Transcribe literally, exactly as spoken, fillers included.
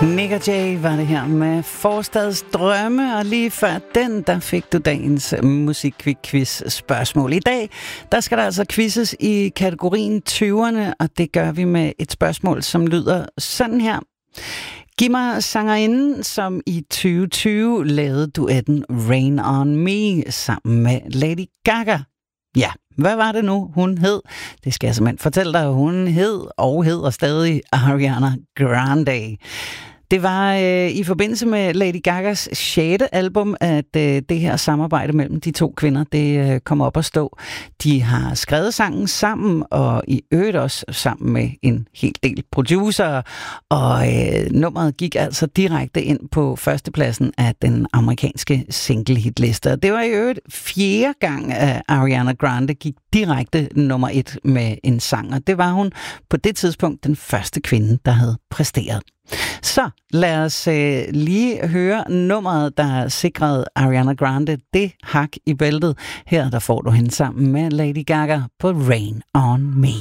Nick og Jay var det her med Forstadsdrømme, og lige før den, der fik du dagens musikquiz spørgsmål. I dag, der skal der altså quizzes i kategorien tyverne, og det gør vi med et spørgsmål, som lyder sådan her. Giv mig sangerinden, som i tyve tyve lavede duetten Rain on Me sammen med Lady Gaga. Ja, hvad var det nu, hun hed? Det skal jeg simpelthen fortælle dig. Hun hed og hedder stadig Ariana Grande. Det var øh, i forbindelse med Lady Gagas sjette album, at øh, det her samarbejde mellem de to kvinder, det øh, kom op at stå. De har skrevet sangen sammen, og i øvrigt også sammen med en hel del producer. Og øh, nummeret gik altså direkte ind på førstepladsen af den amerikanske single-hitliste. Det var i øvrigt fjerde gang, at Ariana Grande gik direkte nummer et med en sang. Og det var hun på det tidspunkt den første kvinde, der havde præsteret. Så lad os øh, lige høre nummeret, der sikrede Ariana Grande det hak i bæltet. Her der får du hende sammen med Lady Gaga på Rain on Me.